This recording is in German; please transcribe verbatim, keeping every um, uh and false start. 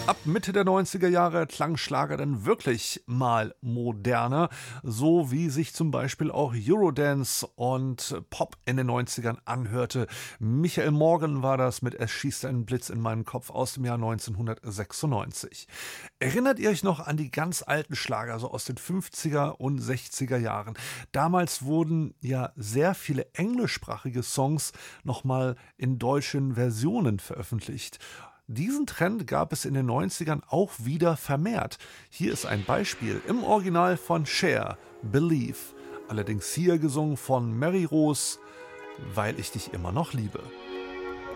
Ab Mitte der neunziger Jahre klang Schlager dann wirklich mal moderner, so wie sich zum Beispiel auch Eurodance und Pop in den neunzigern anhörte. Michael Morgan war das mit Es schießt ein Blitz in meinen Kopf aus dem Jahr neunzehnhundertsechsundneunzig. Erinnert ihr euch noch an die ganz alten Schlager, so aus den fünfziger und sechziger Jahren? Damals wurden ja sehr viele englischsprachige Songs nochmal in deutschen Versionen veröffentlicht. Diesen Trend gab es in den neunzigern auch wieder vermehrt. Hier ist ein Beispiel im Original von Cher, Believe. Allerdings hier gesungen von Mary Rose, Weil ich dich immer noch liebe.